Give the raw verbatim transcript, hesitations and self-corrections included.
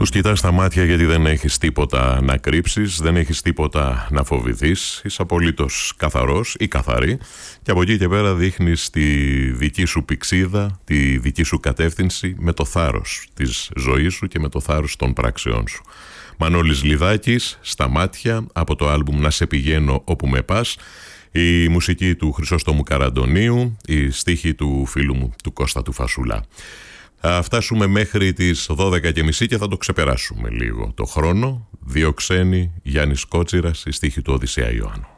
Τους κοιτάς στα μάτια γιατί δεν έχεις τίποτα να κρύψεις, δεν έχεις τίποτα να φοβηθείς, είσαι απολύτως καθαρός ή καθαρή και από εκεί και πέρα δείχνεις τη δική σου πηξίδα, τη δική σου κατεύθυνση με το θάρρος της ζωής σου και με το θάρρος των πράξεών σου. Μανώλης Λιδάκης, στα μάτια, από το άλμπουμ «Να σε πηγαίνω όπου με πας», η μουσική του Χρυσόστομου Καραντονίου, η στίχη του φίλου μου του Κώστα του Φασουλά. Θα φτάσουμε μέχρι τις δώδεκα και μισή και θα το ξεπεράσουμε λίγο το χρόνο. Δύο ξένοι, Γιάννης Κότσιρας, η στίχη του Οδυσσέα Ιωάννου.